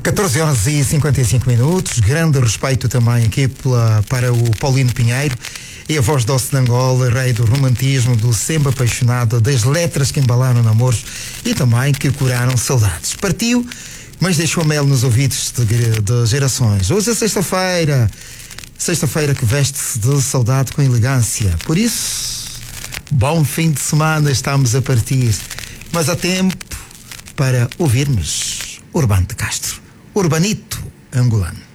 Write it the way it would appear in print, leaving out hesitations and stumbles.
14 horas e 55 minutos. Grande respeito também aqui para o Paulino Pinheiro. E a voz doce de Angola, rei do romantismo, do sempre apaixonado, das letras que embalaram namoros e também que curaram saudades. Partiu, mas deixou mel nos ouvidos de gerações. Hoje é sexta-feira que veste-se de saudade com elegância. Por isso, bom fim de semana, estamos a partir. Mas há tempo para ouvirmos Urbano de Castro, Urbanito angolano.